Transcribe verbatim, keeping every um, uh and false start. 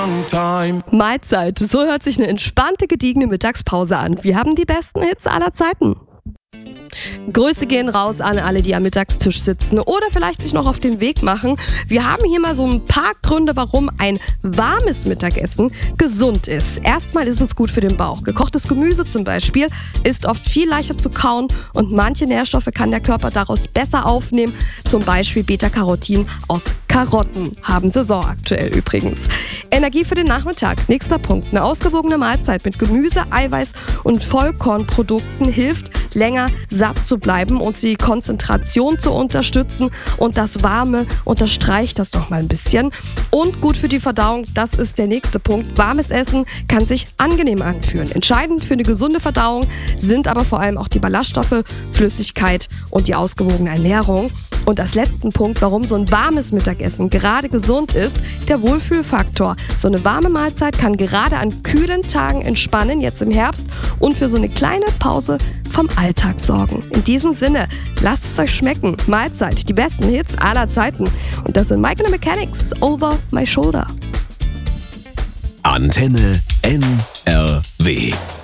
long time. Mahlzeit, so hört sich eine entspannte, gediegene Mittagspause an. Wir haben die besten Hits aller Zeiten. Grüße gehen raus an alle, die am Mittagstisch sitzen oder vielleicht sich noch auf den Weg machen. Wir haben hier mal so ein paar Gründe, warum ein warmes Mittagessen gesund ist. Erstmal ist es gut für den Bauch. Gekochtes Gemüse zum Beispiel ist oft viel leichter zu kauen und manche Nährstoffe kann der Körper daraus besser aufnehmen. Zum Beispiel Beta-Carotin aus Karotten, haben Saison aktuell übrigens. Energie für den Nachmittag. Nächster Punkt. Eine ausgewogene Mahlzeit mit Gemüse, Eiweiß und Vollkornprodukten hilft, länger satt zu bleiben und die Konzentration zu unterstützen, und das Warme unterstreicht das noch mal ein bisschen. Und gut für die Verdauung, das ist der nächste Punkt. Warmes Essen kann sich angenehm anfühlen. Entscheidend für eine gesunde Verdauung sind aber vor allem auch die Ballaststoffe, Flüssigkeit und die ausgewogene Ernährung. Und als letzten Punkt, warum so ein warmes Mittagessen gerade gesund ist, der Wohlfühlfaktor. So eine warme Mahlzeit kann gerade an kühlen Tagen entspannen, jetzt im Herbst, und für so eine kleine Pause vom Alltag sorgen. In diesem Sinne, lasst es euch schmecken. Mahlzeit, die besten Hits aller Zeiten. Und das sind Mike and the Mechanics, Over My Shoulder. Antenne N R W